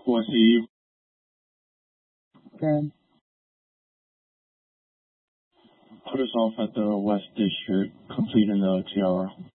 was Eve. Good. Put us off at the West District, completing the tiara.